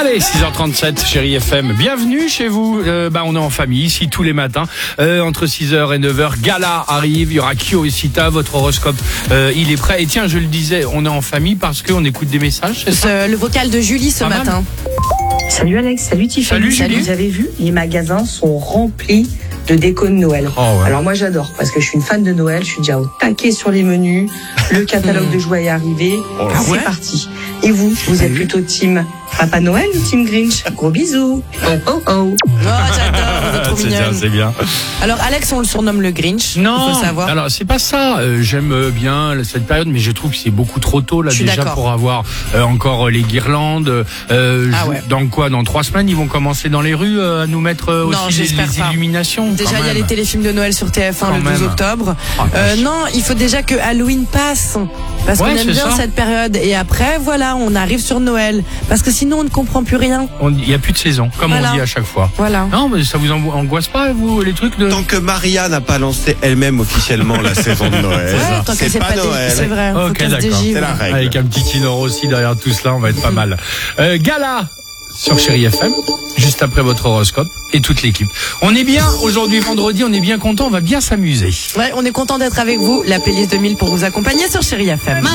Allez, 6h37, chérie FM. Bienvenue chez vous. On est en famille ici tous les matins. Entre 6h et 9h, Gala arrive. Il y aura Kyo et Sita. Votre horoscope, il est prêt. Et tiens, je le disais, on est en famille parce qu'on écoute des messages. C'est ça Le vocal de Julie ce matin. Salut Alex, salut Tiffany. Salut Julie. Vous avez vu, les magasins sont remplis de déco de Noël. Oh ouais. Alors moi j'adore parce que je suis une fan de Noël, je suis déjà au taquet sur les menus, le catalogue de jouets est arrivé, c'est parti. Et vous êtes plutôt team Papa Noël ou team Grinch? Gros bisous. Oh oh oh. Oh, j'adore, vous êtes trop mignonne. C'est bien. Alors Alex, on le surnomme le Grinch. Non, il faut savoir. alors c'est pas ça. J'aime bien cette période, mais je trouve que c'est beaucoup trop tôt là Je suis déjà d'accord. pour avoir encore les guirlandes. Ouais. Dans 3 semaines, ils vont commencer dans les rues à nous mettre Non, aussi j'espère les pas. illuminations. Déjà, il y a les téléfilms de Noël sur TF1 Quand le 12 même. octobre. Oh, vache. Non, il faut déjà que Halloween passe. Parce Ouais, qu'on aime c'est bien ça. cette période. Et après, voilà, on arrive sur Noël. Parce que sinon, on ne comprend plus rien. Il n'y a plus de saison, comme Voilà. on dit à chaque fois. Voilà. Non, mais ça vous angoisse pas, vous, les trucs de... Tant que Maria n'a pas lancé elle-même officiellement la saison de Noël, Ouais, tant que c'est pas Noël. C'est vrai. Faut Ok, qu'elle se d'accord. dégivre. C'est la règle. Avec un petit Kinor aussi derrière tout cela, on va être pas mal. Gala sur Chérie FM, juste après votre horoscope et toute l'équipe. On est bien, aujourd'hui vendredi, on est bien content, on va bien s'amuser. Ouais, on est content d'être avec vous. La playlist 2000 pour vous accompagner sur Chérie FM.